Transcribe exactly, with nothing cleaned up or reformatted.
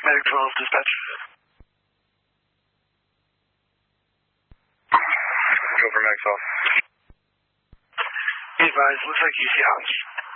Medic twelve, dispatch. Go for Medic twelve. Be advised, looks like you see house.